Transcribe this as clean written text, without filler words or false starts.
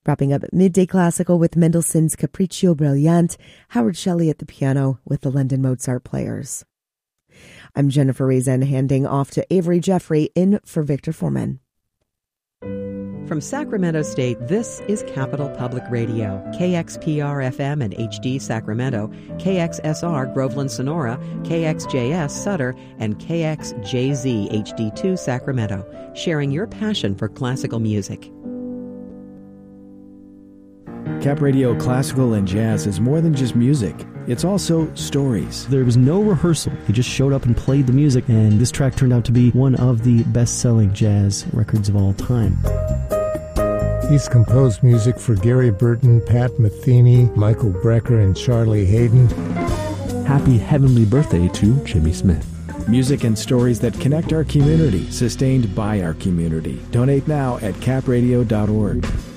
Wrapping up at Midday Classical with Mendelssohn's Capriccio Brilliant, Howard Shelley at the piano with the London Mozart Players. I'm Jennifer Reason, handing off to Avery Jeffrey in for Victor Foreman. From Sacramento State, this is Capital Public Radio, KXPR-FM and HD Sacramento, KXSR Groveland Sonora, KXJS Sutter, and KXJZ HD2 Sacramento, sharing your passion for classical music. Cap Radio Classical and Jazz is more than just music. It's also stories. There was no rehearsal. He just showed up and played the music, and this track turned out to be one of the best-selling jazz records of all time. He's composed music for Gary Burton, Pat Metheny, Michael Brecker, and Charlie Hayden. Happy heavenly birthday to Jimmy Smith. Music and stories that connect our community, sustained by our community. Donate now at capradio.org.